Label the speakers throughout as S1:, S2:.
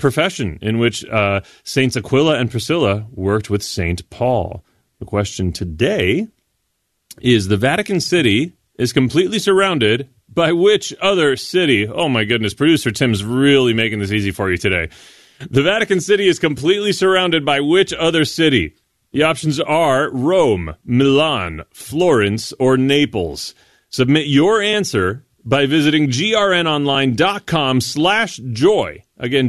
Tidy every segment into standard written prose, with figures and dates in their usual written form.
S1: profession in which Saints Aquila and Priscilla worked with St. Paul. The question today is, the Vatican City is completely surrounded by which other city? Oh my goodness, producer Tim's really making this easy for you today. The Vatican City is completely surrounded by which other city? The options are Rome, Milan, Florence, or Naples. Submit your answer by visiting grnonline.com/joy. Again,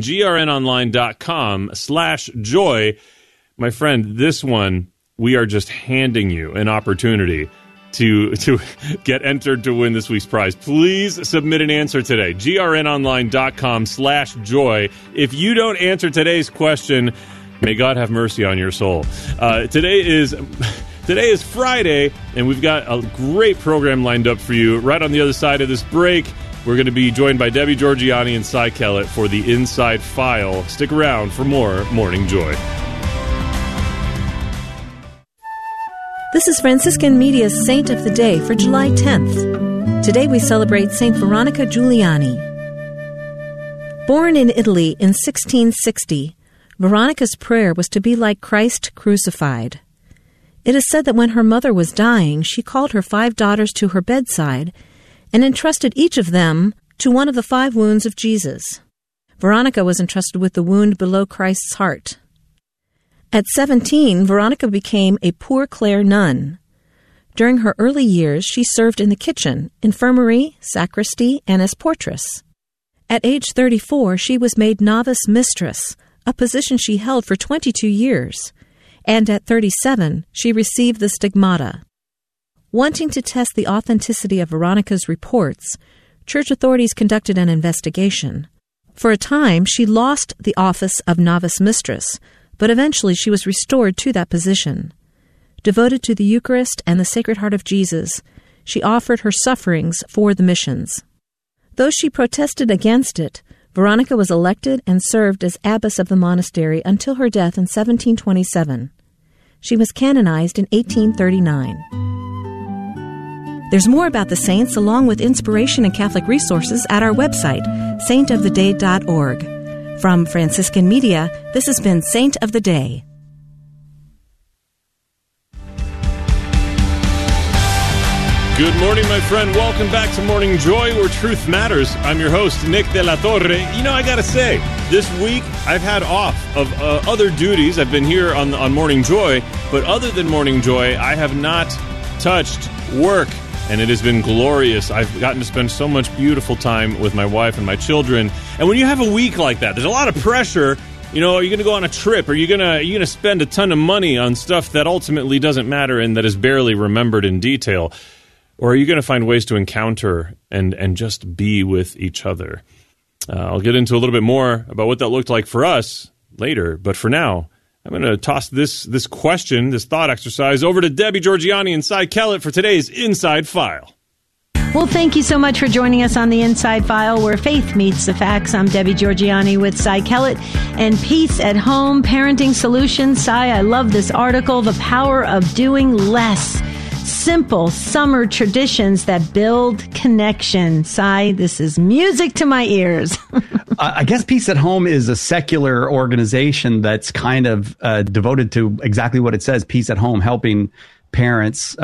S1: grnonline.com/joy. My friend, this one, we are just handing you an opportunity to get entered to win this week's prize. Please submit an answer today. grnonline.com/joy. If you don't answer today's question, may God have mercy on your soul. Today is Friday, and we've got a great program lined up for you. Right on the other side of this break, we're going to be joined by Debbie Georgianni and Cy Kellett for the Inside File. Stick around for more Morning Joy.
S2: This is Franciscan Media's Saint of the Day for July 10th. Today we celebrate Saint Veronica Giuliani. Born in Italy in 1660, Veronica's prayer was to be like Christ crucified. It is said that when her mother was dying, she called her 5 daughters to her bedside and entrusted each of them to one of the 5 wounds of Jesus. Veronica was entrusted with the wound below Christ's heart. At 17, Veronica became a Poor Clare nun. During her early years, she served in the kitchen, infirmary, sacristy, and as portress. At age 34, she was made novice mistress, a position she held for 22 years. And at 37, she received the stigmata. Wanting to test the authenticity of Veronica's reports, church authorities conducted an investigation. For a time, she lost the office of novice mistress, but eventually she was restored to that position. Devoted to the Eucharist and the Sacred Heart of Jesus, she offered her sufferings for the missions. Though she protested against it, Veronica was elected and served as abbess of the monastery until her death in 1727. She was canonized in 1839. There's more about the saints along with inspiration and Catholic resources at our website, saintoftheday.org. From Franciscan Media, this has been Saint of the Day.
S1: Good morning, my friend. Welcome back to Morning Joy, where truth matters. I'm your host, Nick De La Torre. You know, I got to say, this week I've had off of other duties. I've been here on Morning Joy, but other than Morning Joy, I have not touched work, and it has been glorious. I've gotten to spend so much beautiful time with my wife and my children. And when you have a week like that, there's a lot of pressure. You know, are you going to go on a trip? Are you going to spend a ton of money on stuff that ultimately doesn't matter and that is barely remembered in detail? Or are you going to find ways to encounter and just be with each other? I'll get into a little bit more about what that looked like for us later. But for now, I'm going to toss this question, this thought exercise, over to Debbie Georgianni and Cy Kellett for today's Inside File.
S3: Well, thank you so much for joining us on the Inside File, where faith meets the facts. I'm Debbie Georgianni with Cy Kellett and Peace at Home Parenting Solutions. Cy, I love this article, The Power of Doing Less. Simple summer traditions that build connection. Cy, this is music to my ears.
S4: I guess Peace at Home is a secular organization that's kind of devoted to exactly what it says, Peace at Home, helping parents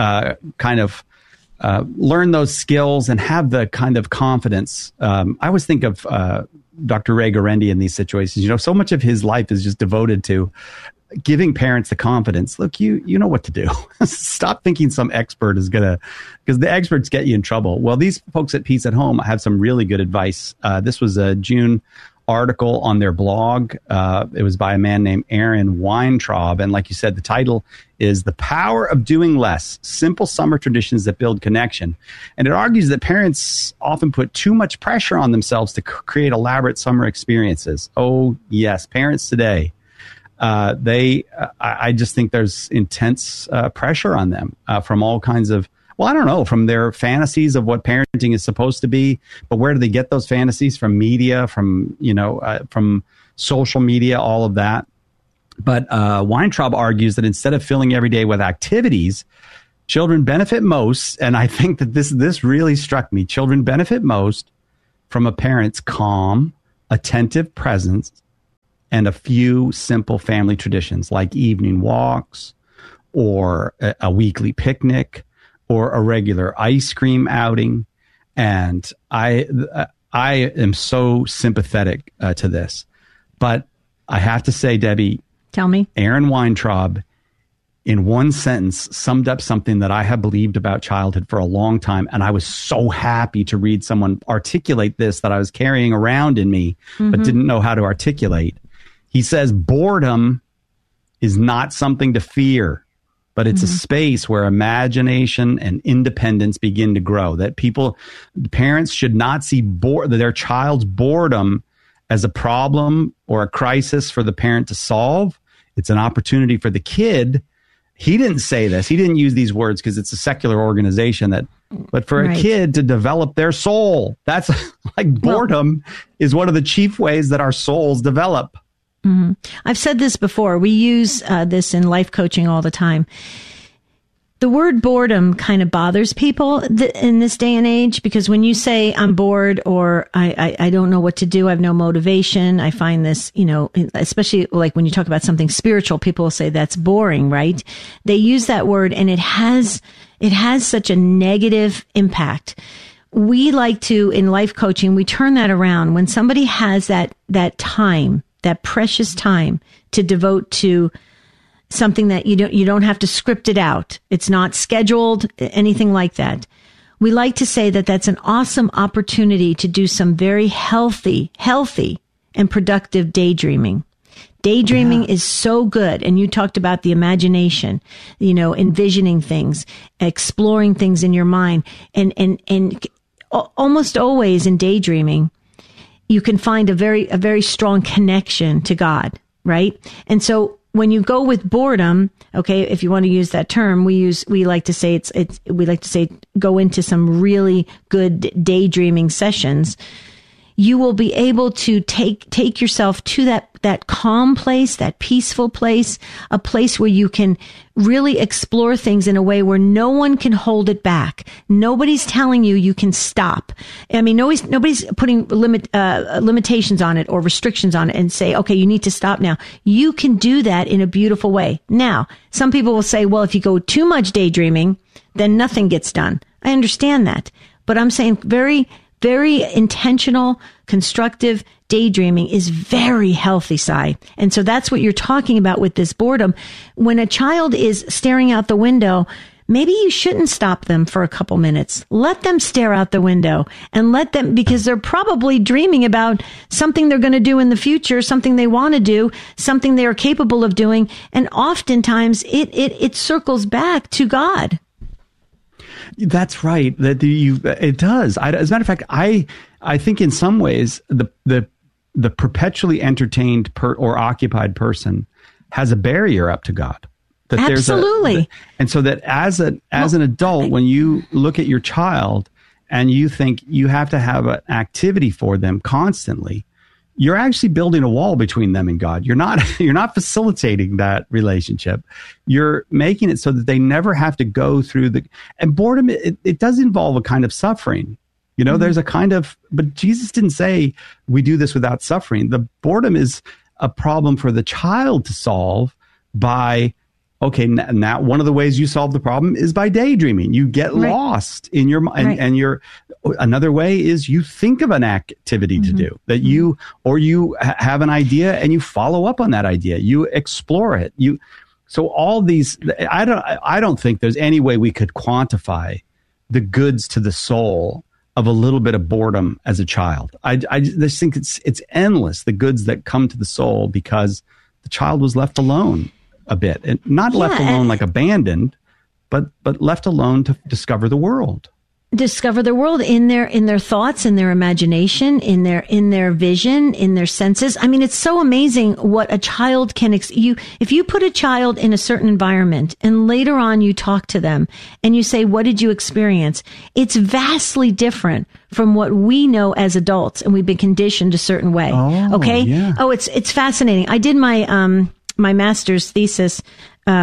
S4: learn those skills and have the kind of confidence. I always think of Dr. Ray Guarendi in these situations. You know, so much of his life is just devoted to giving parents the confidence. Look, you know what to do. Stop thinking some expert is going to, because the experts get you in trouble. Well, these folks at Peace at Home have some really good advice. This was a June article on their blog. It was by a man named Aaron Weintraub. And like you said, the title is The Power of Doing Less, Simple Summer Traditions That Build Connection. And it argues that parents often put too much pressure on themselves to create elaborate summer experiences. Oh, yes, parents today. I just think there's intense pressure on them from all kinds of, from their fantasies of what parenting is supposed to be. But where do they get those fantasies? From media, from social media, all of that. But Weintraub argues that instead of filling every day with activities, children benefit most. And I think that this really struck me. Children benefit most from a parent's calm, attentive presence and a few simple family traditions like evening walks or a weekly picnic or a regular ice cream outing. And I am so sympathetic to this. But I have to say, Debbie,
S3: tell me,
S4: Aaron Weintraub, in one sentence, summed up something that I have believed about childhood for a long time. And I was so happy to read someone articulate this that I was carrying around in me, but didn't know how to articulate. He says, boredom is not something to fear, but it's a space where imagination and independence begin to grow. That parents should not see their child's boredom as a problem or a crisis for the parent to solve. It's an opportunity for the kid. He didn't say this. He didn't use these words because it's a secular organization but for a kid to develop their soul, that's like boredom is one of the chief ways that our souls develop.
S3: Mm-hmm. I've said this before. We use this in life coaching all the time. The word boredom kind of bothers people in this day and age, because when you say I'm bored or I don't know what to do, I have no motivation, I find this, especially like when you talk about something spiritual, people will say that's boring, right? They use that word and it has such a negative impact. We like to, in life coaching, we turn that around. When somebody has that time, that precious time to devote to something that you don't have to script it out. It's not scheduled, anything like that. We like to say that that's an awesome opportunity to do some very healthy and productive daydreaming. Daydreaming is so good. And you talked about the imagination, envisioning things, exploring things in your mind. And almost always in daydreaming, you can find a very strong connection to God, right? And so when you go with boredom, okay, if you want to use that term, we like to say go into some really good daydreaming sessions. You will be able to take yourself to that calm place, that peaceful place, a place where you can really explore things in a way where no one can hold it back. Nobody's telling you can stop. I mean, nobody's putting limitations on it or restrictions on it and say, okay, you need to stop now. You can do that in a beautiful way. Now, some people will say, well, if you go too much daydreaming, then nothing gets done. I understand that. But I'm saying very intentional, constructive daydreaming is very healthy side. And so that's what you're talking about with this boredom. When a child is staring out the window, maybe you shouldn't stop them for a couple minutes. Let them stare out the window and let them, because they're probably dreaming about something they're going to do in the future, something they want to do, something they are capable of doing. And oftentimes it circles back to God.
S4: That's right. It does. As a matter of fact, I think in some ways the perpetually entertained or occupied person has a barrier up to God. That
S3: Absolutely.
S4: And so that as an adult, when you look at your child and you think you have to have an activity for them constantly, you're actually building a wall between them and God. You're not facilitating that relationship. You're making it so that they never have to go through and boredom. It does involve a kind of suffering. There's a kind of, but Jesus didn't say we do this without suffering. The boredom is a problem for the child to solve by, okay, now one of the ways you solve the problem is by daydreaming. You get lost in your mind, and another way is you think of an activity to do that you have an idea and you follow up on that idea. You explore it. So all these, I don't think there's any way we could quantify the goods to the soul of a little bit of boredom as a child. I just think it's endless, the goods that come to the soul because the child was left alone a bit, and not left alone like abandoned, but left alone to discover the world.
S3: Discover the world in their thoughts, in their imagination, in their vision, in their senses. I mean, it's so amazing what a child can, if you put a child in a certain environment and later on you talk to them and you say, what did you experience? It's vastly different from what we know as adults, and we've been conditioned a certain way.
S4: Oh,
S3: okay.
S4: Yeah.
S3: Oh, it's fascinating. I did my master's thesis,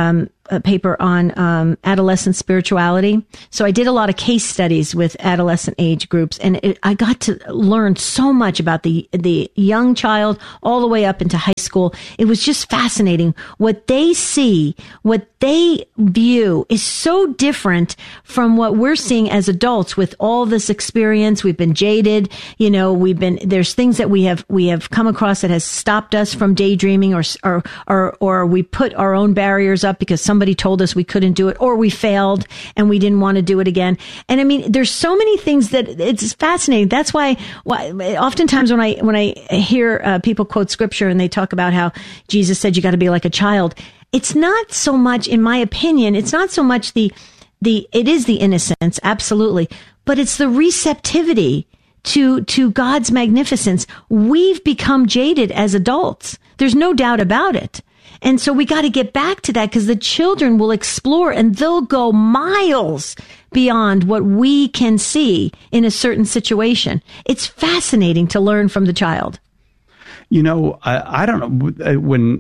S3: a paper on adolescent spirituality. So I did a lot of case studies with adolescent age groups, and I got to learn so much about the young child all the way up into high school. It was just fascinating. What they see, what they view is so different from what we're seeing as adults with all this experience. We've been jaded. You know, there's things that we have come across that has stopped us from daydreaming, or we put our own barriers up because somebody told us we couldn't do it, or we failed and we didn't want to do it again. And I mean, there's so many things that it's fascinating. That's why oftentimes when I hear people quote scripture and they talk about how Jesus said you got to be like a child, it's not so much, in my opinion, it's not so much it is the innocence, absolutely, but it's the receptivity to God's magnificence. We've become jaded as adults. There's no doubt about it. And so we got to get back to that, because the children will explore and they'll go miles beyond what we can see in a certain situation. It's fascinating to learn from the child.
S4: You know, I don't know when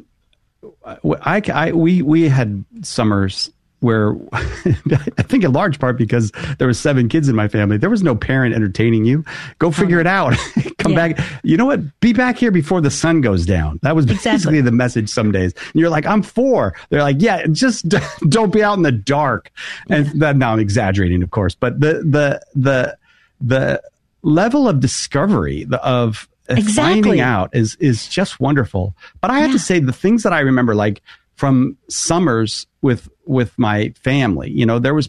S4: we had summers where I think in large part because there were 7 kids in my family, there was no parent entertaining you. Go figure it out. Come back. You know what? Be back here before the sun goes down. That was basically the message some days. And you're like, I'm 4. They're like, yeah, just don't be out in the dark. And now I'm exaggerating, of course, but the level of discovery of finding out is just wonderful. But I have to say, the things that I remember, like from summers with my family, you know, there was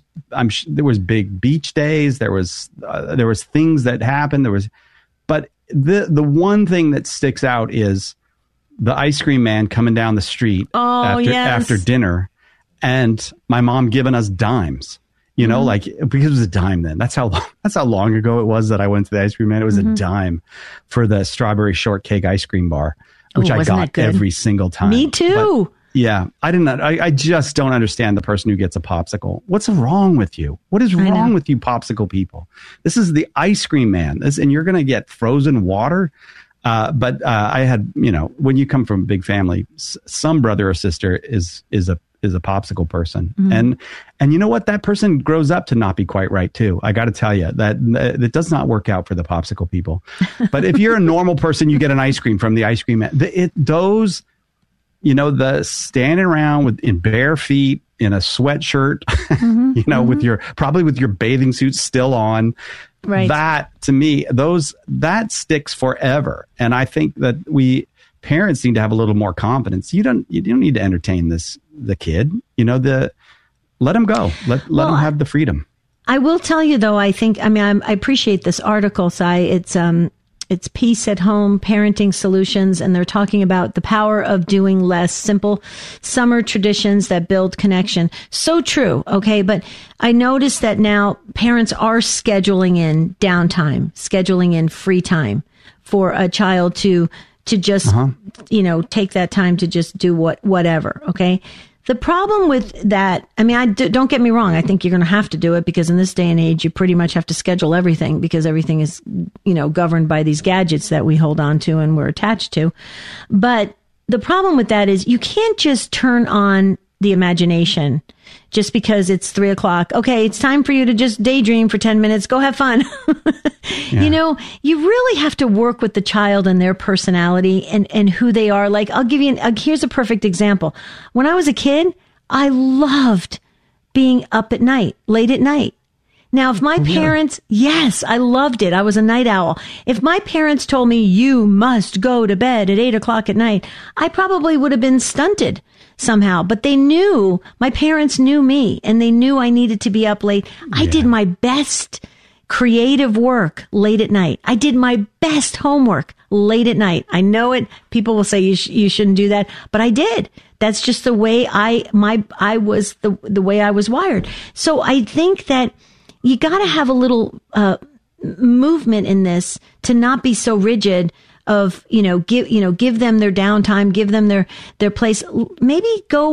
S4: big beach days. There was things that happened. But the one thing that sticks out is the ice cream man coming down the street after dinner, and my mom giving us dimes. You know, like, because it was a dime then. That's how long ago it was that I went to the ice cream man. It was a dime for the strawberry shortcake ice cream bar, which I got every single time.
S3: Me too.
S4: But, yeah, I just don't understand the person who gets a popsicle. What's wrong with you? What is wrong with you popsicle people? This is the ice cream man. And you're going to get frozen water. But I had, you know, when you come from a big family, some brother or sister is a popsicle person. And you know what? That person grows up to not be quite right too. I got to tell you that it does not work out for the popsicle people. But if you're a normal person, you get an ice cream from the ice cream man. Those, you know, the standing around in bare feet in a sweatshirt, you know, with your bathing suit still on. Right. That, to me, that sticks forever. And I think that parents need to have a little more confidence. You don't need to entertain the kid, you know, let them go. Let them have the freedom.
S3: I will tell you though, I appreciate this article, Cy. It's Peace at Home, Parenting Solutions, and they're talking about the power of doing less, simple summer traditions that build connection. So true, okay? But I noticed that now parents are scheduling in downtime, scheduling in free time for a child to just, you know, take that time to just do whatever, okay? The problem with that, I mean, don't get me wrong. I think you're going to have to do it, because in this day and age, you pretty much have to schedule everything, because everything is, you know, governed by these gadgets that we hold on to and we're attached to. But the problem with that is you can't just turn on the imagination just because it's 3:00. Okay, it's time for you to just daydream for 10 minutes. Go have fun. You know, you really have to work with the child and their personality and who they are. Like, I'll give you here's a perfect example. When I was a kid, I loved being up at night, late at night. Now, if my parents, yes, I loved it. I was a night owl. If my parents told me you must go to bed at 8:00 at night, I probably would have been stunted somehow. But my parents knew me, and they knew I needed to be up late. I did my best creative work late at night. I did my best homework late at night. I know it. People will say you shouldn't do that, but I did. That's just the way I was the way I was wired. So I think that you got to have a little movement in this to not be so rigid. Of, give them their downtime, give them their place. Maybe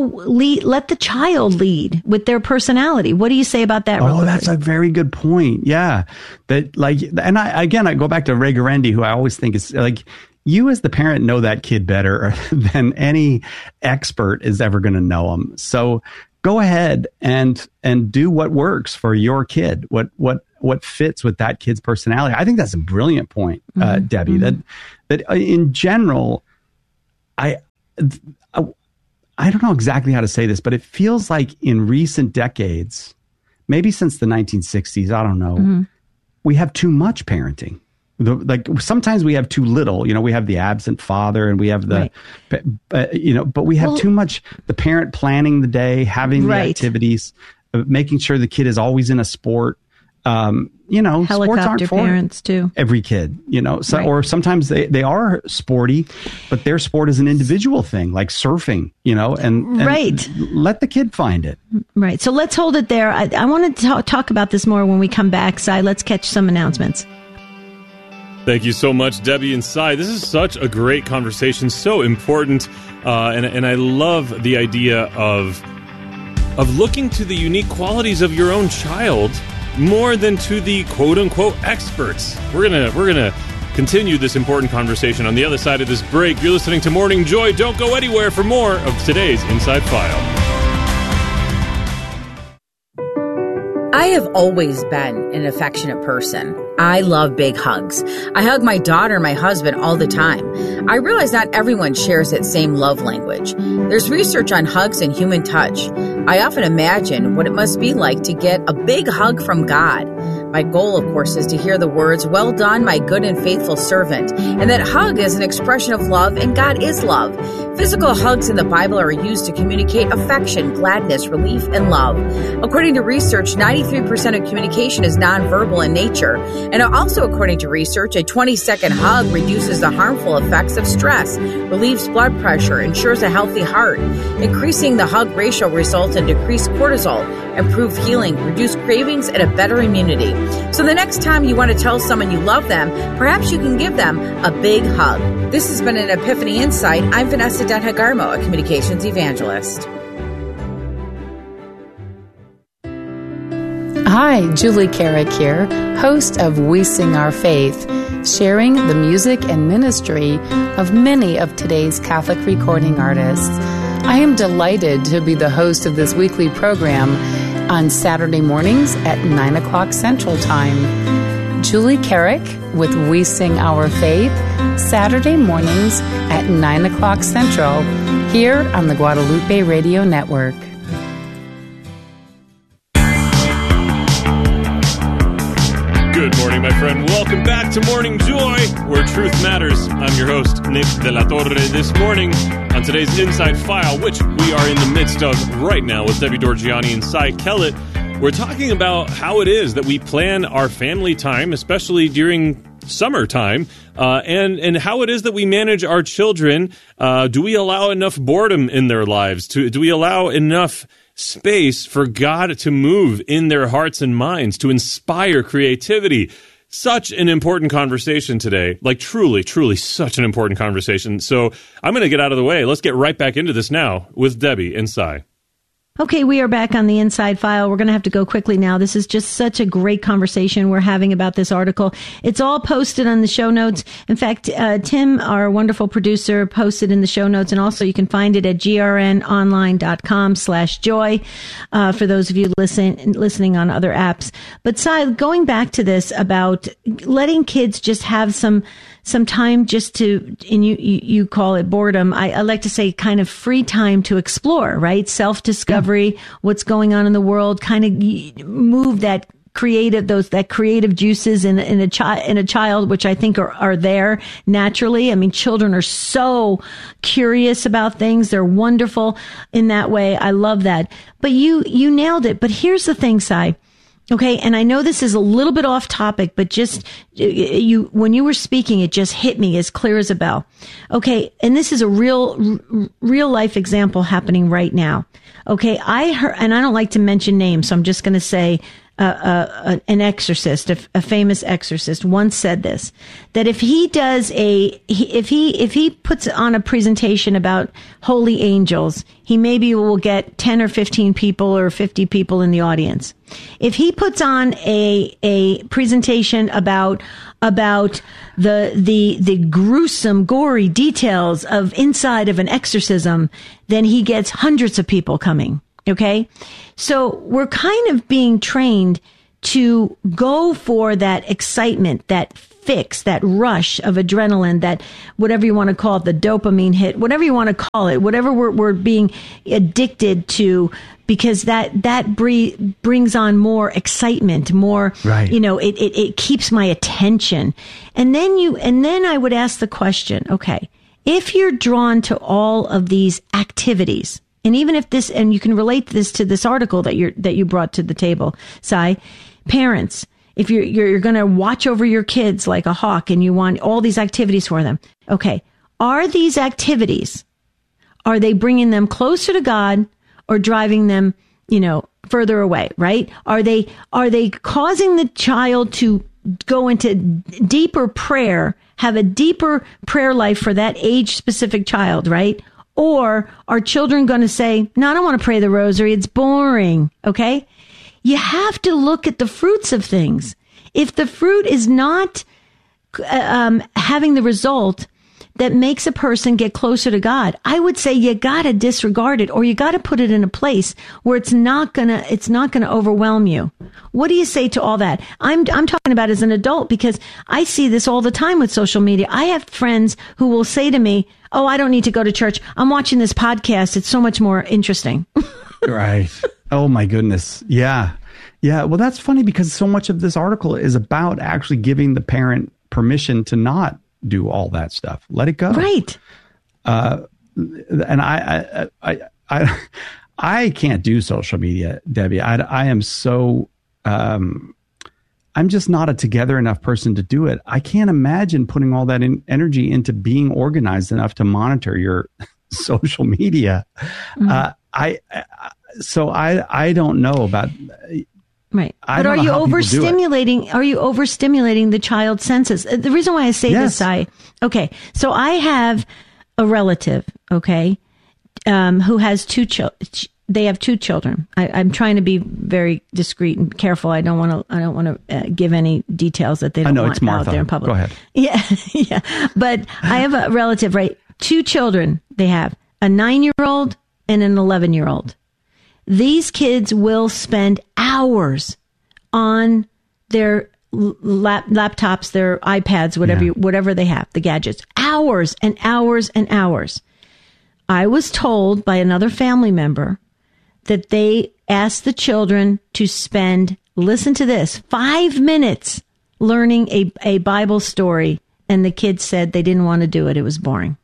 S3: let the child lead with their personality. What do you say about that?
S4: Oh, that's a very good point. Yeah. That, like, and I go back to Ray Guarendi, who I always think is like, you as the parent know that kid better than any expert is ever going to know him. So go ahead and do what works for your kid, what fits with that kid's personality. I think that's a brilliant point, Debbie, that in general, I don't know exactly how to say this, but it feels like in recent decades, maybe since the 1960s, I don't know, we have too much parenting. Like sometimes we have too little, we have the absent father and we have the, but we have too much, the parent planning the day, having the activities, making sure the kid is always in a sport. Sports aren't for
S3: parents too.
S4: Every kid, or sometimes they are sporty, but their sport is an individual thing, like surfing, and let the kid find it.
S3: Right. So let's hold it there. I want to talk about this more when we come back. Si, let's catch some announcements.
S1: Thank you so much, Debbie and Si. This is such a great conversation, so important, and I love the idea of looking to the unique qualities of your own child more than to the quote-unquote experts. We're gonna continue this important conversation on the other side of this break. You're listening to Morning Joy. Don't go anywhere for more of today's Inside File.
S5: I have always been an affectionate person. I love big hugs. I hug my daughter and my husband all the time. I realize not everyone shares that same love language. There's research on hugs and human touch. I often imagine what it must be like to get a big hug from God. My goal, of course, is to hear the words, "Well done, my good and faithful servant," and that hug is an expression of love, and God is love. Physical hugs in the Bible are used to communicate affection, gladness, relief, and love. According to research, 93% of communication is nonverbal in nature. And also according to research, a 20-second hug reduces the harmful effects of stress, relieves blood pressure, ensures a healthy heart. Increasing the hug ratio results in decreased cortisol, improved healing, reduced cravings, and a better immunity. So the next time you want to tell someone you love them, perhaps you can give them a big hug. This has been an Epiphany Insight. I'm Vanessa Denhagarmo, a communications evangelist.
S6: Hi, Julie Carrick here, host of We Sing Our Faith, sharing the music and ministry of many of today's Catholic recording artists. I am delighted to be the host of this weekly program on Saturday mornings at 9 o'clock Central Time. Julie Carrick with We Sing Our Faith, Saturday mornings at 9 o'clock Central, here on the Guadalupe Radio Network.
S1: Good morning, my friend. Welcome back to Morning Joy, where truth matters. I'm your host, Nick De La Torre. This morning on today's Inside File, which we are in the midst of right now with Debbie Georgianni and Si Kellett, we're talking about how it is that we plan our family time, especially during summertime, and how it is that we manage our children. Do we allow enough boredom in their lives? Do we allow enough space for God to move in their hearts and minds, to inspire creativity? Such an important conversation today. Like truly, truly such an important conversation. So I'm going to get out of the way. Let's get right back into this now with Debbie and Si.
S3: Okay, we are back on the Inside File. We're going to have to go quickly now. This is just such a great conversation we're having about this article. It's all posted on the show notes. In fact, Tim, our wonderful producer, posted in the show notes, and also you can find it at grnonline.com/joy for those of you listening on other apps. But Si, going back to this about letting kids just have some time just to, and you call it boredom. I like to say kind of free time to explore, right? Self-discovery, what's going on in the world, kind of move that creative juices in a child, which I think are there naturally. I mean, children are so curious about things. They're wonderful in that way. I love that. But you nailed it. But here's the thing, Si. Okay. And I know this is a little bit off topic, but just when you were speaking, it just hit me as clear as a bell. Okay. And this is a real life example happening right now. Okay. I heard, and I don't like to mention names, so I'm just going to say, an exorcist, a famous exorcist once said this, that if he puts on a presentation about holy angels, he maybe will get 10 or 15 people or 50 people in the audience. If he puts on a presentation about the gruesome, gory details of inside of an exorcism, then he gets hundreds of people coming. Okay. So we're kind of being trained to go for that excitement, that fix, that rush of adrenaline, that whatever you want to call it, the dopamine hit, whatever you want to call it, whatever we're being addicted to, because that brings on more excitement, more,
S4: right.
S3: It keeps my attention. And then I would ask the question, okay, if you're drawn to all of these activities, and even if this, and you can relate this to this article that you brought to the table, Sai, parents, if you're going to watch over your kids like a hawk and you want all these activities for them, okay, are these activities, are they bringing them closer to God or driving them, further away, right? Are they causing the child to go into deeper prayer, have a deeper prayer life for that age-specific child, right? Or are children going to say, no, I don't want to pray the rosary. It's boring. Okay. You have to look at the fruits of things. If the fruit is not having the result that makes a person get closer to God, I would say you got to disregard it, or you got to put it in a place where it's not gonna overwhelm you. What do you say to all that? I'm talking about as an adult, because I see this all the time with social media. I have friends who will say to me, oh, I don't need to go to church. I'm watching this podcast. It's so much more interesting.
S4: Right. Oh my goodness. Yeah. Yeah. Well, that's funny, because so much of this article is about actually giving the parent permission to not do all that stuff. Let it go.
S3: Right.
S4: And I can't do social media, Debbie. I am so, I'm just not a together enough person to do it. I can't imagine putting all that energy into being organized enough to monitor your social media.
S3: Mm-hmm.
S4: So I don't know about.
S3: Right. But are you overstimulating? Are you overstimulating the child's senses? The reason why I say this, so I have a relative, who has two children. They have two children. I'm trying to be very discreet and careful. I don't want to give any details that they don't want out there in public.
S4: Go ahead.
S3: Yeah, yeah. But I have a relative, right? Two children. They have a 9-year-old and an 11-year-old. These kids will spend hours on their laptops, their iPads, whatever they have, the gadgets, hours and hours and hours. I was told by another family member that they asked the children to spend, listen to this, 5 minutes learning a Bible story. And the kids said they didn't want to do it. It was boring.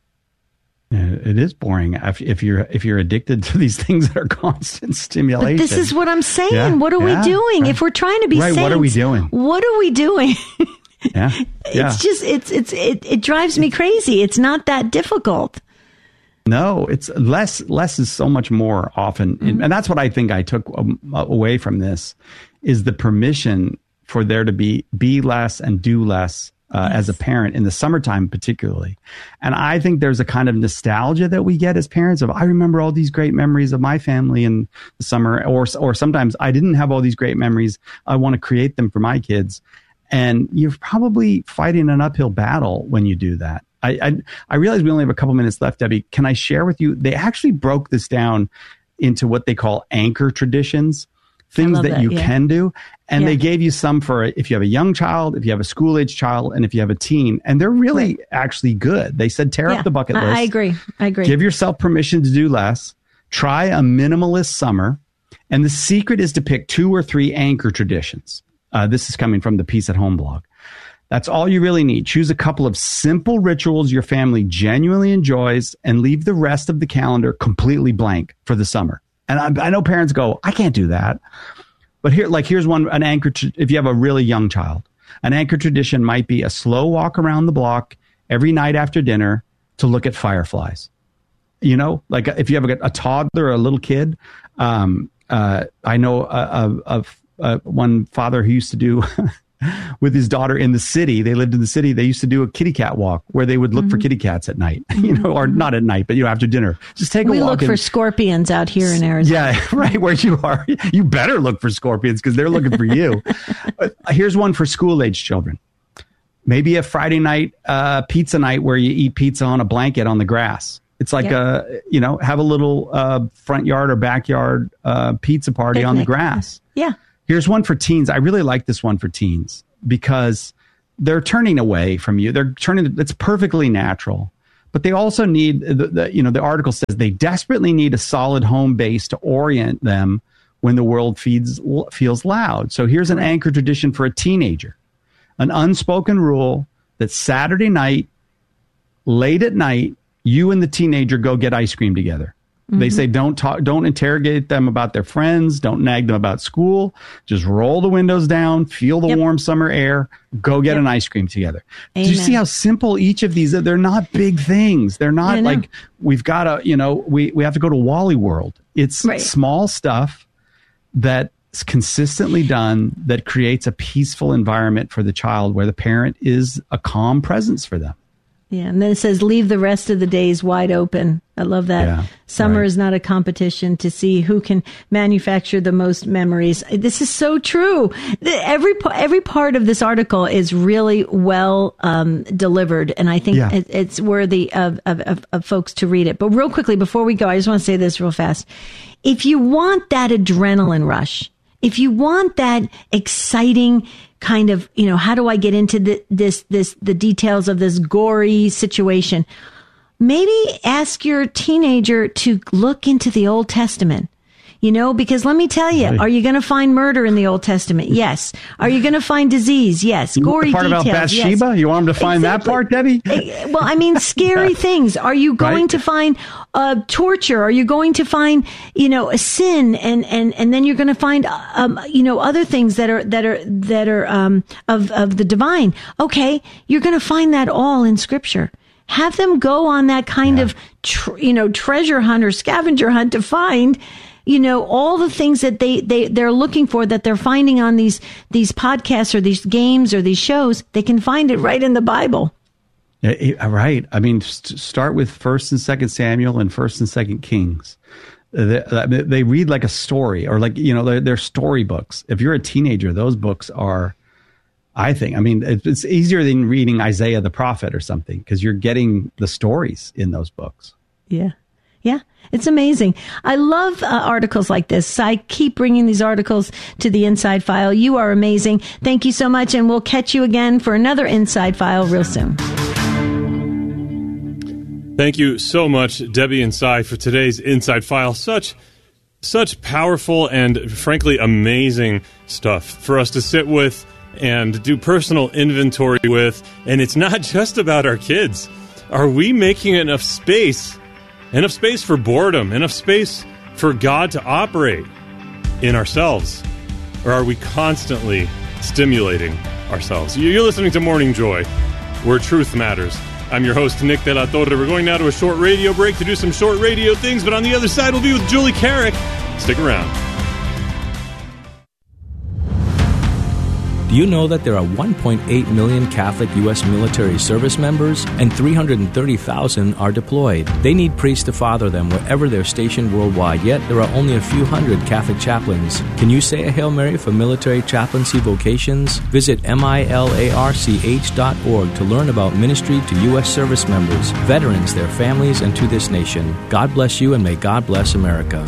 S4: It is boring if you're addicted to these things that are constant stimulation.
S3: But this is what I'm saying. Yeah, what are we doing? Right. If we're trying to be saints,
S4: what are we doing?
S3: What are we doing?
S4: Yeah.
S3: It's just it drives me crazy. It's not that difficult.
S4: No, it's less is so much more often. Mm-hmm. And that's what I think I took away from this, is the permission for there to be less and do less. As a parent in the summertime, particularly. And I think there's a kind of nostalgia that we get as parents of, I remember all these great memories of my family in the summer, or sometimes I didn't have all these great memories. I want to create them for my kids. And you're probably fighting an uphill battle when you do that. I realize we only have a couple minutes left, Debbie. Can I share with you? They actually broke this down into what they call anchor traditions. Things that you can do. And they gave you some for if you have a young child, if you have a school age child, and if you have a teen. And they're really actually good. They said, tear up the bucket list.
S3: I agree.
S4: Give yourself permission to do less. Try a minimalist summer. And the secret is to pick 2 or 3 anchor traditions. This is coming from the Peace at Home blog. That's all you really need. Choose a couple of simple rituals your family genuinely enjoys and leave the rest of the calendar completely blank for the summer. And I know parents go, I can't do that. But here's one, an anchor. If you have a really young child, an anchor tradition might be a slow walk around the block every night after dinner to look at fireflies. Like if you have a toddler or a little kid, I know of one father who used to do with his daughter in the city. They lived in the city. They used to do a kitty cat walk where they would look for kitty cats at night, or not at night, but after dinner. Just take a walk.
S3: We look for scorpions out here in Arizona.
S4: Yeah, right where you are. You better look for scorpions because they're looking for you. Here's one for school age children. Maybe a Friday night pizza night where you eat pizza on a blanket on the grass. It's like have a little front yard or backyard pizza party
S3: Picnic.
S4: on the grass.
S3: Yeah.
S4: Here's one for teens. I really like this one for teens because they're turning away from you. It's perfectly natural. But they also need, the article says they desperately need a solid home base to orient them when the world feels loud. So here's an anchor tradition for a teenager. An unspoken rule that Saturday night, late at night, you and the teenager go get ice cream together. Mm-hmm. They say don't interrogate them about their friends, don't nag them about school, just roll the windows down, feel the warm summer air, go get an ice cream together. Amen. Do you see how simple each of these are? They're not big things. They're not like we've got to, we have to go to Wally World. It's small stuff that's consistently done that creates a peaceful environment for the child where the parent is a calm presence for them.
S3: Yeah, and then it says, leave the rest of the days wide open. I love that. Yeah, Summer is not a competition to see who can manufacture the most memories. This is so true. Every part of this article is really well delivered, and I think it's worthy of folks to read it. But real quickly, before we go, I just want to say this real fast. If you want that adrenaline rush, if you want that exciting kind of, how do I get into the details of this gory situation? Maybe ask your teenager to look into the Old Testament. Because let me tell you, are you going to find murder in the Old Testament? Yes. Are you going to find disease? Yes. Gory
S4: details. The part about Bathsheba? Yes. You want them to find that part, Debbie?
S3: Well, I mean, scary things. Are you going to find torture? Are you going to find, a sin? And then you're going to find, other things that are of the divine. Okay. You're going to find that all in Scripture. Have them go on that kind of, treasure hunt or scavenger hunt to find, all the things that they're looking for that they're finding on these podcasts or these games or these shows. They can find it right in the Bible.
S4: Yeah, right. I mean, start with 1st and 2nd Samuel and 1st and 2nd Kings. They read like a story, or like, they're storybooks. If you're a teenager, those books are, I think, it's easier than reading Isaiah the prophet or something, because you're getting the stories in those books.
S3: Yeah. Yeah, it's amazing. I love articles like this. I keep bringing these articles to the Inside File. You are amazing. Thank you so much, and we'll catch you again for another Inside File real soon.
S1: Thank you so much, Debbie and Cy, for today's Inside File. Such powerful and, frankly, amazing stuff for us to sit with and do personal inventory with. And it's not just about our kids. Are we making enough space? Enough space for boredom, enough space for God to operate in ourselves? Or are we constantly stimulating ourselves? You're listening to Morning Joy, where truth matters. I'm your host, Nick De La Torre. We're going now to a short radio break to do some short radio things, but on the other side, we'll be with Julie Carrick. Stick around.
S7: Do you know that there are 1.8 million Catholic U.S. military service members and 330,000 are deployed? They need priests to father them wherever they're stationed worldwide, yet there are only a few hundred Catholic chaplains. Can you say a Hail Mary for military chaplaincy vocations? Visit milarch.org to learn about ministry to U.S. service members, veterans, their families, and to this nation. God bless you, and may God bless America.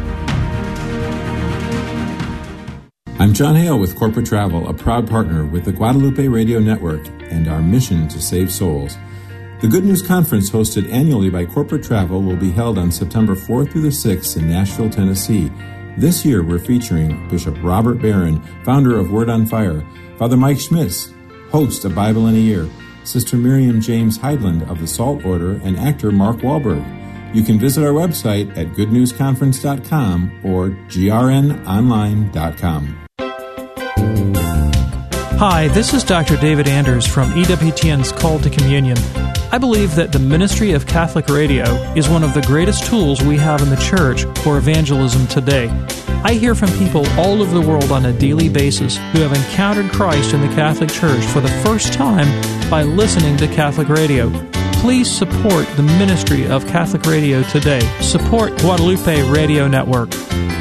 S8: I'm John Hale with Corporate Travel, a proud partner with the Guadalupe Radio Network and our mission to save souls. The Good News Conference, hosted annually by Corporate Travel, will be held on September 4th through the 6th in Nashville, Tennessee. This year, we're featuring Bishop Robert Barron, founder of Word on Fire, Father Mike Schmitz, host of Bible in a Year, Sister Miriam James Heidland of the Salt Order, and actor Mark Wahlberg. You can visit our website at goodnewsconference.com or grnonline.com.
S9: Hi, this is Dr. David Anders from EWTN's Call to Communion. I believe that the ministry of Catholic radio is one of the greatest tools we have in the Church for evangelism today. I hear from people all over the world on a daily basis who have encountered Christ in the Catholic Church for the first time by listening to Catholic radio. Please support the ministry of Catholic radio today. Support Guadalupe Radio Network.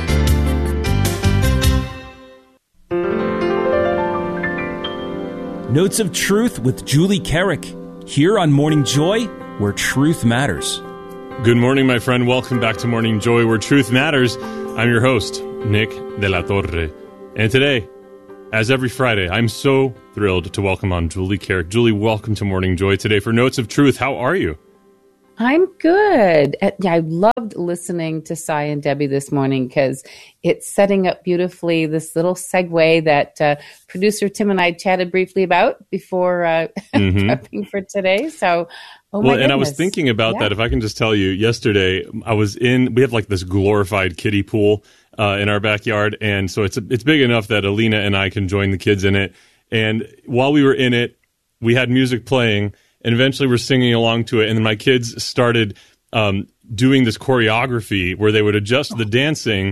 S10: Notes of Truth with Julie Carrick, here on Morning Joy, where truth matters.
S1: Good morning, my friend. Welcome back to Morning Joy, where truth matters. I'm your host, Nick de la Torre. And today, as every Friday, I'm so thrilled to welcome on Julie Carrick. Julie, welcome to Morning Joy today for Notes of Truth. How are you?
S6: I'm good. Yeah, I loved listening to Cy and Debbie this morning because it's setting up beautifully this little segue that producer Tim and I chatted briefly about before prepping for today. So,
S1: and I was thinking about that. If I can just tell you, yesterday we have like this glorified kiddie pool in our backyard, and so it's big enough that Alina and I can join the kids in it. And while we were in it, we had music playing. And eventually we're singing along to it. And then my kids started doing this choreography where they would adjust the dancing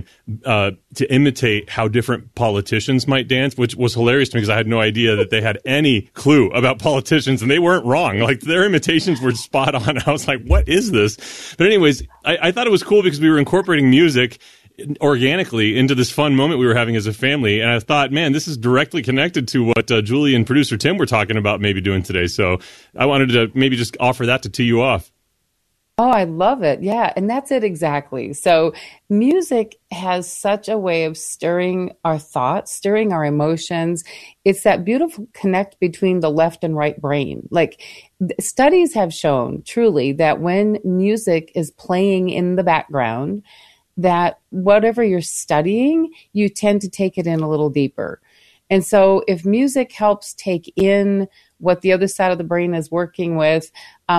S1: to imitate how different politicians might dance, which was hilarious to me because I had no idea that they had any clue about politicians. And they weren't wrong. Like, their imitations were spot on. I was like, what is this? But anyways, I thought it was cool because we were incorporating music organically into this fun moment we were having as a family. And I thought, man, this is directly connected to what Julie and producer Tim were talking about maybe doing today. So I wanted to maybe just offer that to tee you off.
S6: Oh, I love it. Yeah. And that's it exactly. So music has such a way of stirring our thoughts, stirring our emotions. It's that beautiful connect between the left and right brain. Like, studies have shown truly that when music is playing in the background, that whatever you're studying, you tend to take it in a little deeper. And so if music helps take in what the other side of the brain is working with,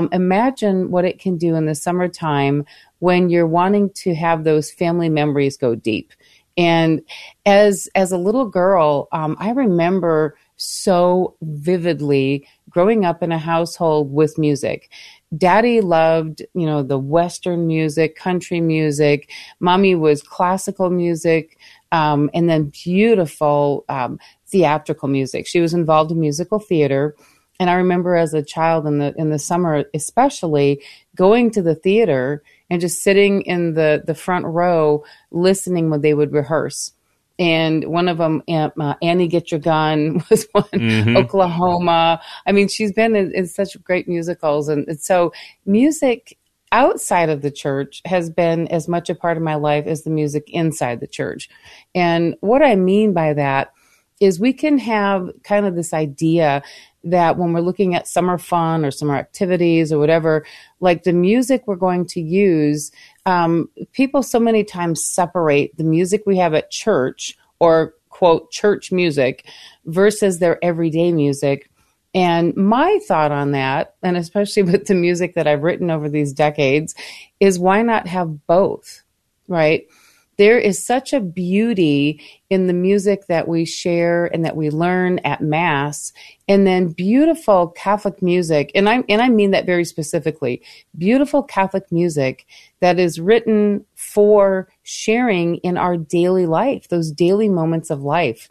S6: imagine what it can do in the summertime when you're wanting to have those family memories go deep. And as a little girl, I remember so vividly growing up in a household with music. Daddy loved, the Western music, country music. Mommy was classical music, and then beautiful theatrical music. She was involved in musical theater. And I remember as a child in the summer, especially going to the theater and just sitting in the front row, listening when they would rehearse. And one of them, Annie Get Your Gun, was one, Oklahoma. I mean, she's been in such great musicals. And so music outside of the church has been as much a part of my life as the music inside the church. And what I mean by that is we can have kind of this idea that when we're looking at summer fun or summer activities or whatever, like the music we're going to use, people so many times separate the music we have at church or, quote, church music versus their everyday music. And my thought on that, and especially with the music that I've written over these decades, is why not have both, right? There is such a beauty in the music that we share and that we learn at Mass, and then beautiful Catholic music, and I mean that very specifically, beautiful Catholic music that is written for sharing in our daily life, those daily moments of life.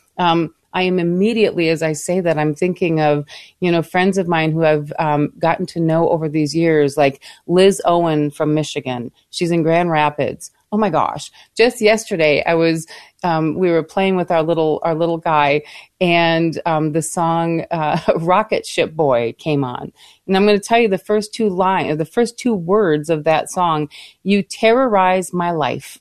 S6: I am immediately, as I say that, I'm thinking of, friends of mine who I've gotten to know over these years, like Liz Owen from Michigan. She's in Grand Rapids. Oh my gosh. Just yesterday we were playing with our little guy, and the song Rocket Ship Boy came on. And I'm going to tell you the first two words of that song. You terrorize my life.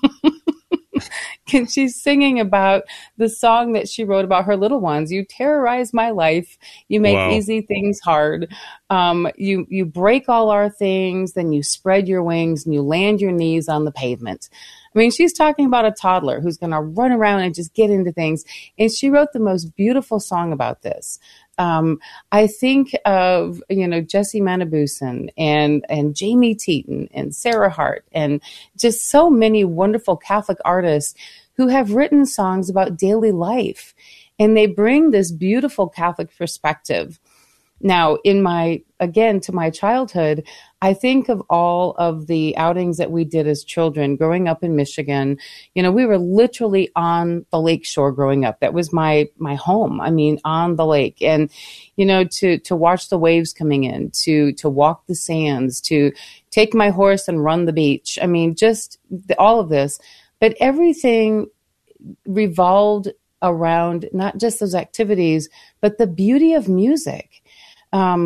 S6: And she's singing about the song that she wrote about her little ones. You terrorize my life. You make easy things hard. You break all our things, then you spread your wings and you land your knees on the pavement. I mean, she's talking about a toddler who's going to run around and just get into things. And she wrote the most beautiful song about this. I think of, Jessie Manabusen and Jamie Teton and Sarah Hart and just so many wonderful Catholic artists who have written songs about daily life. And they bring this beautiful Catholic perspective. Now, to my childhood, I think of all of the outings that we did as children growing up in Michigan. We were literally on the lake shore growing up. That was my home. I mean, on the lake. And, to watch the waves coming in, to walk the sands, to take my horse and run the beach. I mean, just all of this. But everything revolved around not just those activities, but the beauty of music.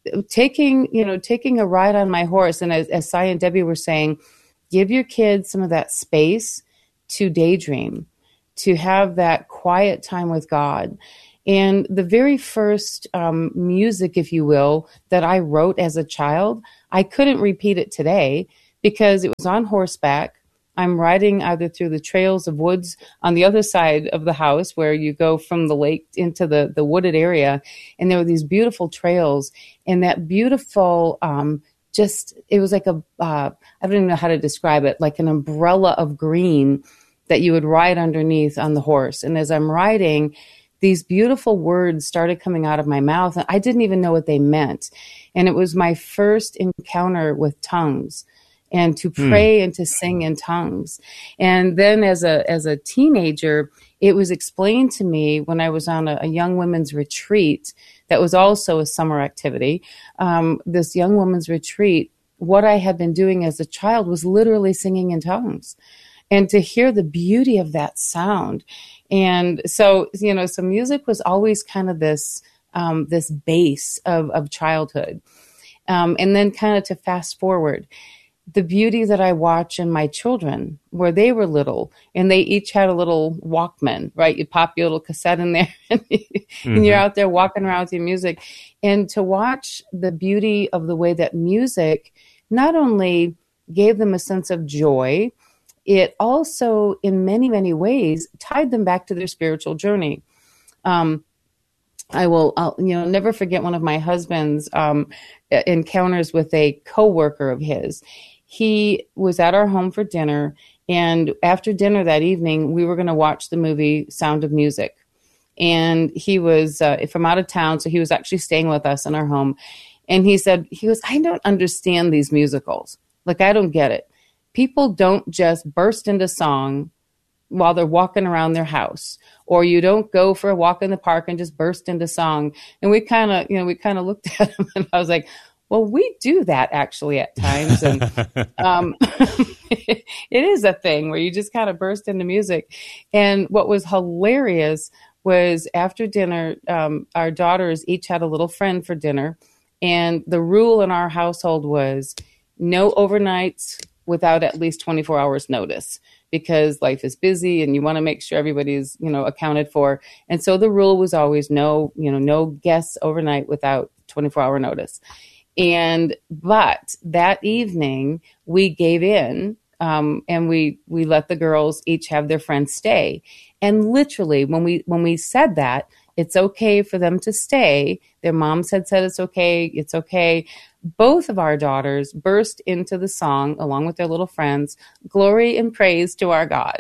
S6: taking a ride on my horse. And as Cy and Debbie were saying, give your kids some of that space to daydream, to have that quiet time with God. And the very first music, if you will, that I wrote as a child, I couldn't repeat it today because it was on horseback. I'm riding either through the trails of woods on the other side of the house where you go from the lake into the wooded area. And there were these beautiful trails and that beautiful, it was like I don't even know how to describe it, like an umbrella of green that you would ride underneath on the horse. And as I'm riding, these beautiful words started coming out of my mouth and I didn't even know what they meant. And it was my first encounter with tongues. And to pray and to sing in tongues. And then as a teenager, it was explained to me when I was on a young women's retreat that was also a summer activity. This young women's retreat, what I had been doing as a child was literally singing in tongues. And to hear the beauty of that sound. And so, so music was always kind of this base of childhood. And then kind of to fast forward, the beauty that I watch in my children where they were little and they each had a little Walkman, right? You pop your little cassette in there and you're out there walking around with your music. And to watch the beauty of the way that music not only gave them a sense of joy, it also in many, many ways tied them back to their spiritual journey. I'll never forget one of my husband's encounters with a coworker of his. He was at our home for dinner, and after dinner that evening, we were going to watch the movie Sound of Music. And he was from out of town, so he was actually staying with us in our home. And he goes, I don't understand these musicals. Like, I don't get it. People don't just burst into song while they're walking around their house, or you don't go for a walk in the park and just burst into song. And we kind of looked at him and I was like, well, we do that actually at times. And it is a thing where you just kind of burst into music. And what was hilarious was after dinner, our daughters each had a little friend for dinner. And the rule in our household was no overnights without at least 24 hours notice, because life is busy and you want to make sure everybody's, accounted for. And so the rule was always no guests overnight without 24-hour notice. But that evening we gave in, and we let the girls each have their friends stay. And literally when we said that it's okay for them to stay, their moms had said it's okay. Both of our daughters burst into the song along with their little friends, glory and praise to our God.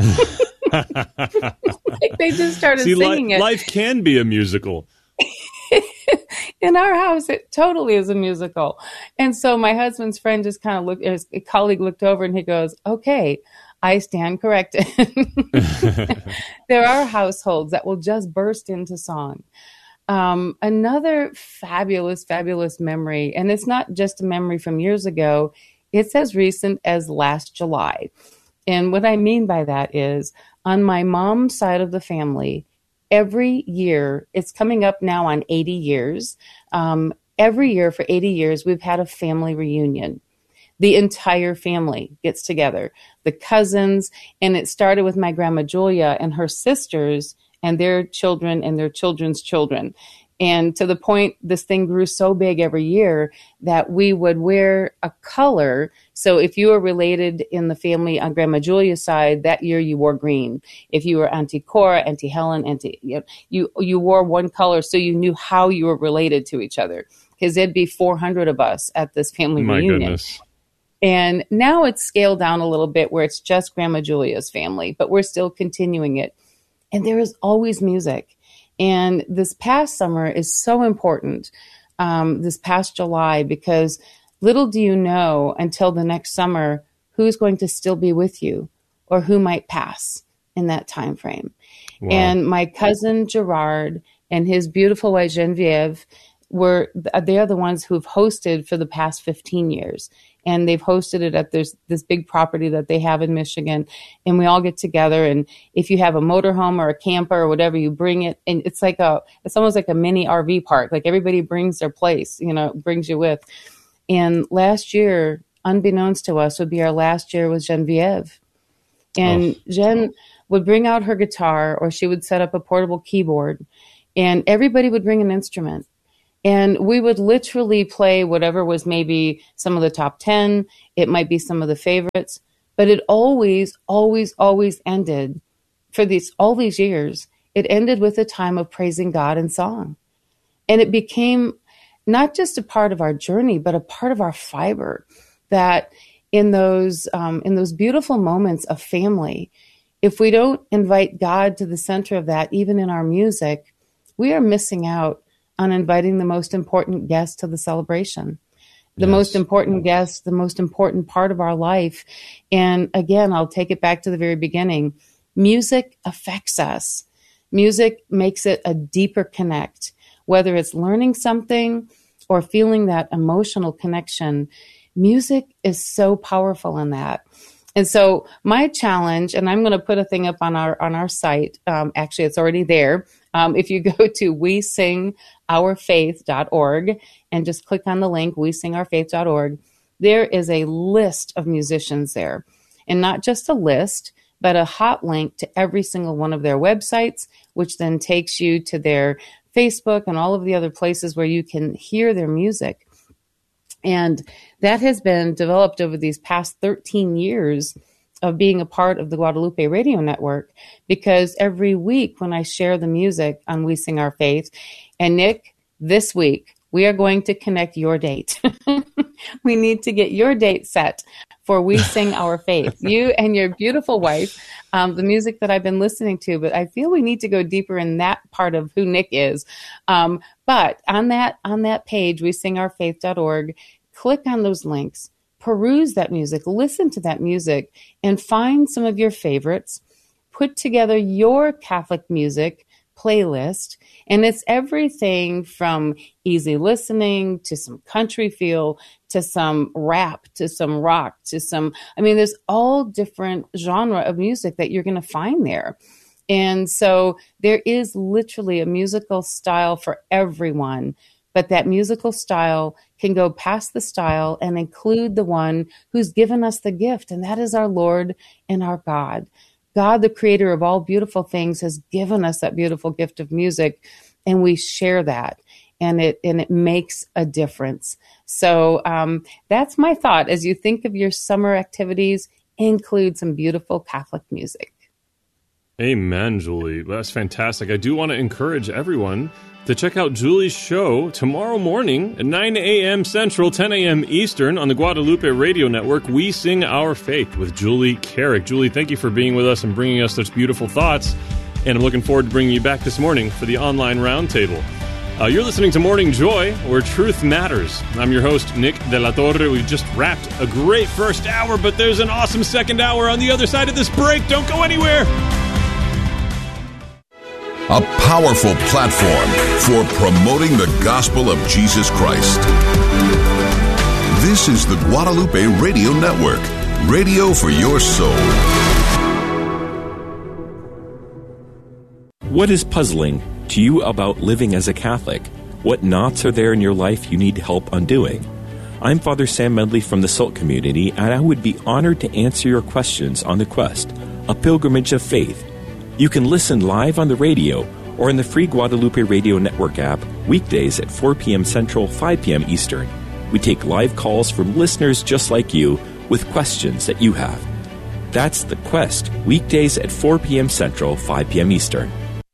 S6: They just started singing it.
S1: Life can be a musical.
S6: In our house, it totally is a musical. And so my husband's friend just kind of looked, his colleague looked over and he goes, okay, I stand corrected. There are households that will just burst into song. Another fabulous, fabulous memory, and it's not just a memory from years ago, it's as recent as last July. And what I mean by that is, on my mom's side of the family, every year, it's coming up now on 80 years, every year for 80 years, we've had a family reunion. The entire family gets together, the cousins, and it started with my grandma Julia and her sisters and their children and their children's children. And to the point, this thing grew so big every year that we would wear a color. So if you were related in the family on Grandma Julia's side, that year you wore green. If you were Auntie Cora, Auntie Helen, you wore one color so you knew how you were related to each other. Because there'd be 400 of us at this family reunion. Goodness. And now it's scaled down a little bit where it's just Grandma Julia's family, but we're still continuing it. And there is always music. And this past summer is so important, this past July, because little do you know until the next summer who's going to still be with you or who might pass in that time frame. Wow. And my cousin Gerard and his beautiful wife Genevieve they are the ones who've hosted for the past 15 years. and they've hosted it at this big property that they have in Michigan. And we all get together. And if you have a motorhome or a camper or whatever, you bring it. And it's almost like a mini RV park. Like everybody brings their place, brings you with. And last year, unbeknownst to us, would be our last year was Genevieve. And Jen would bring out her guitar, or she would set up a portable keyboard, and everybody would bring an instrument. And we would literally play whatever was maybe some of the top 10. It might be some of the favorites. But it always, always, always ended, for all these years, it ended with a time of praising God in song. And it became not just a part of our journey, but a part of our fiber, that in those beautiful moments of family, if we don't invite God to the center of that, even in our music, we are missing out on inviting the most important guest to the celebration, the most important guest, the most important part of our life. And again, I'll take it back to the very beginning. Music affects us. Music makes it a deeper connect, whether it's learning something or feeling that emotional connection. Music is so powerful in that. And so my challenge, and I'm going to put a thing up on our site. Actually, it's already there. If you go to wesingourfaith.org and just click on the link, wesingourfaith.org, there is a list of musicians there. And not just a list, but a hot link to every single one of their websites, which then takes you to their Facebook and all of the other places where you can hear their music. And that has been developed over these past 13 years of being a part of the Guadalupe Radio Network, because every week when I share the music on We Sing Our Faith, and Nick, this week, we are going to connect your date. We need to get your date set for We Sing Our Faith. You and your beautiful wife, the music that I've been listening to, but I feel we need to go deeper in that part of who Nick is. But on that page, wesingourfaith.org, click on those links, peruse that music, listen to that music, and find some of your favorites. Put together your Catholic music playlist, and it's everything from easy listening to some country feel to some rap to some rock to some, there's all different genre of music that you're going to find there. And so there is literally a musical style for everyone, but that musical style can go past the style and include the one who's given us the gift, and that is our Lord and our God. God, the creator of all beautiful things, has given us that beautiful gift of music, and we share that, and it makes a difference. So that's my thought. As you think of your summer activities, include some beautiful Catholic music.
S1: Amen, Julie. That's fantastic. I do want to encourage everyone to check out Julie's show tomorrow morning at 9 a.m. Central, 10 a.m. Eastern on the Guadalupe Radio Network, We Sing Our Faith with Julie Carrick. Julie, thank you for being with us and bringing us such beautiful thoughts. And I'm looking forward to bringing you back this morning for the online roundtable. You're listening to Morning Joy, where truth matters. I'm your host, Nick De La Torre. We just wrapped a great first hour, but there's an awesome second hour on the other side of this break. Don't go anywhere.
S10: A powerful platform for promoting the gospel of Jesus Christ. This is the Guadalupe Radio Network, radio for your soul.
S11: What is puzzling to you about living as a Catholic? What knots are there in your life you need help undoing? I'm Father Sam Medley from the SALT community, and I would be honored to answer your questions on The Quest, a pilgrimage of faith. You can listen live on the radio or in the free Guadalupe Radio Network app weekdays at 4 p.m. Central, 5 p.m. Eastern. We take live calls from listeners just like you with questions that you have. That's The Quest, weekdays at 4 p.m. Central, 5 p.m. Eastern.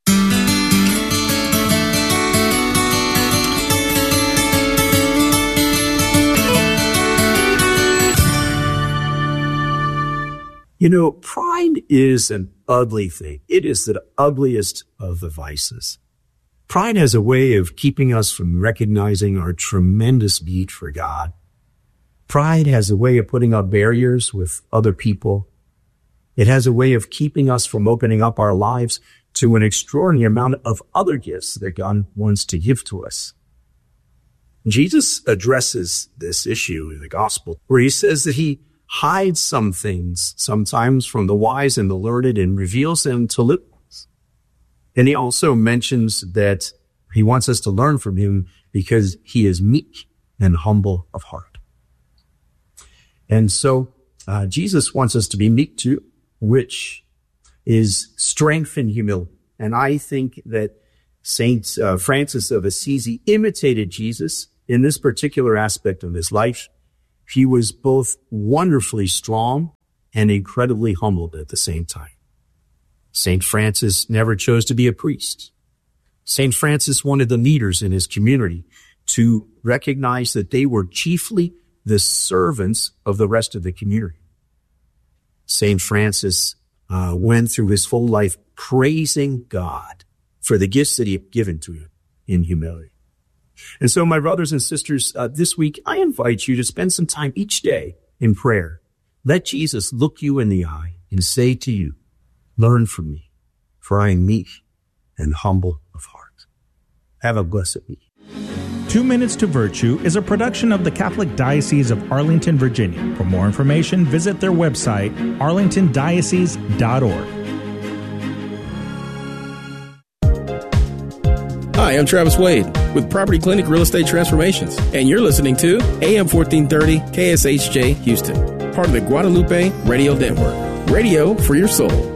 S12: Pride is an ugly thing. It is the ugliest of the vices. Pride has a way of keeping us from recognizing our tremendous need for God. Pride has a way of putting up barriers with other people. It has a way of keeping us from opening up our lives to an extraordinary amount of other gifts that God wants to give to us. Jesus addresses this issue in the gospel where he says that he hides some things sometimes from the wise and the learned and reveals them to little ones. And he also mentions that he wants us to learn from him because he is meek and humble of heart. And so Jesus wants us to be meek too, which is strength and humility. And I think that Saint Francis of Assisi imitated Jesus in this particular aspect of his life. He was both wonderfully strong and incredibly humbled at the same time. Saint Francis never chose to be a priest. Saint Francis wanted the leaders in his community to recognize that they were chiefly the servants of the rest of the community. Saint Francis went through his full life praising God for the gifts that he had given to him in humility. And so, my brothers and sisters, this week, I invite you to spend some time each day in prayer. Let Jesus look you in the eye and say to you, learn from me, for I am meek and humble of heart. Have a blessed week.
S13: 2 Minutes to Virtue is a production of the Catholic Diocese of Arlington, Virginia. For more information, visit their website, arlingtondiocese.org.
S14: Hi, I'm Travis Wade with Property Clinic Real Estate Transformations, and you're listening to AM 1430 KSHJ Houston, part of the Guadalupe Radio Network. Radio for your soul.